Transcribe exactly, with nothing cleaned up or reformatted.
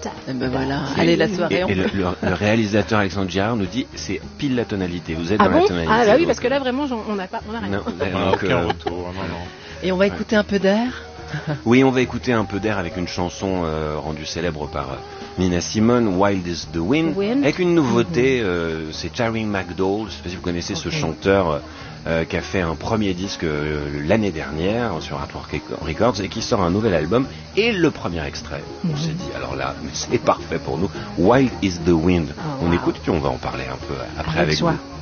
time. Et ben voilà, allez la soirée. Et, on et le, peut... le, le réalisateur Alexandre Girard nous dit c'est pile la tonalité. Vous êtes Ah dans bon la tonalité. Ah bah oui, donc, parce que là euh, vraiment, j'en- on n'a pas, on a rien. non, On n'a donc, aucun euh, retour. Non, non. Et on va écouter un peu d'air. Oui, on va écouter un peu d'air avec une chanson euh, rendue célèbre par euh, Nina Simone, Wild is the Wind, Wind. avec une nouveauté, euh, c'est Terry McDowell, je sais pas si vous connaissez ce Ok. chanteur euh, qui a fait un premier disque euh, l'année dernière sur Artwork Records et qui sort un nouvel album et le premier extrait. On s'est dit, alors là, mais c'est parfait pour nous, Wild is the Wind. Oh, On wow. écoute puis on va en parler un peu après Avec avec joie. vous.